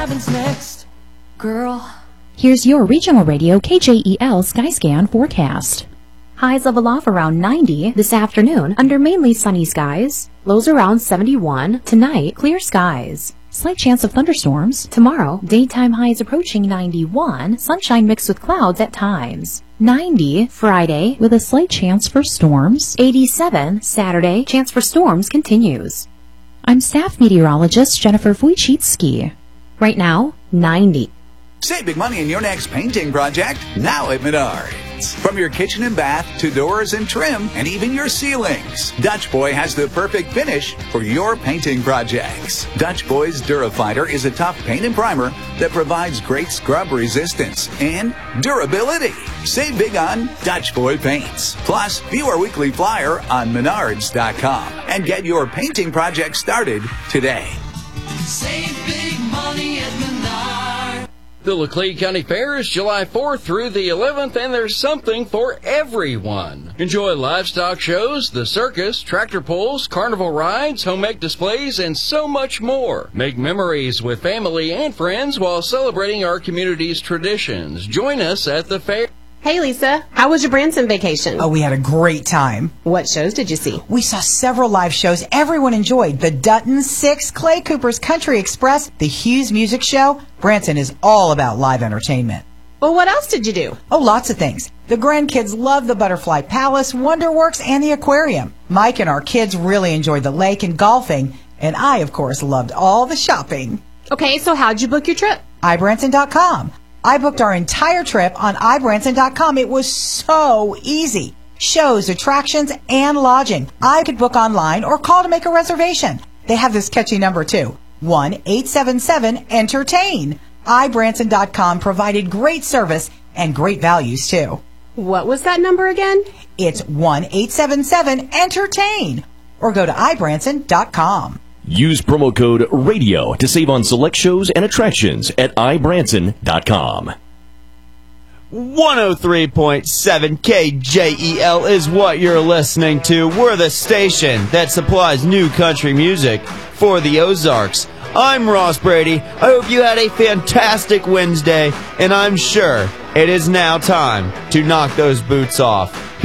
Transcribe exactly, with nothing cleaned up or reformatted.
happens next, girl. Here's your regional radio K J E L Skyscan forecast. Highs level off around ninety this afternoon under mainly sunny skies. Lows around seventy-one. Tonight, clear skies. Slight chance of thunderstorms. Tomorrow, daytime highs approaching ninety-one. Sunshine mixed with clouds at times. ninety Friday with a slight chance for storms. eighty-seven Saturday, chance for storms continues. I'm staff meteorologist Jennifer Wojcicki. Right now, ninety. Save big money in your next painting project now at Menards. From your kitchen and bath to doors and trim and even your ceilings, Dutch Boy has the perfect finish for your painting projects. Dutch Boy's Durafighter is a tough paint and primer that provides great scrub resistance and durability. Save big on Dutch Boy paints. Plus, view our weekly flyer on menards dot com and get your painting project started today. Save big money at Menards. The Laclede County Fair is July fourth through the eleventh, and there's something for everyone. Enjoy livestock shows, the circus, tractor pulls, carnival rides, home ec displays, and so much more. Make memories with family and friends while celebrating our community's traditions. Join us at the fair. Hey, Lisa. How was your Branson vacation? Oh, we had a great time. What shows did you see? We saw several live shows everyone enjoyed. The Dutton Six, Clay Cooper's Country Express, the Hughes Music Show. Branson is all about live entertainment. Well, what else did you do? Oh, lots of things. The grandkids loved the Butterfly Palace, Wonderworks, and the aquarium. Mike and our kids really enjoyed the lake and golfing. And I, of course, loved all the shopping. Okay, so how'd you book your trip? i branson dot com. I booked our entire trip on i branson dot com. It was so easy. Shows, attractions, and lodging. I could book online or call to make a reservation. They have this catchy number, too. one eight seven seven entertain. i branson dot com provided great service and great values, too. What was that number again? It's one eight seven seven entertain. Or go to i branson dot com. Use promo code RADIO to save on select shows and attractions at i branson dot com. one oh three point seven K J E L is what you're listening to. We're the station that supplies new country music for the Ozarks. I'm Ross Brady. I hope you had a fantastic Wednesday, and I'm sure it is now time to knock those boots off.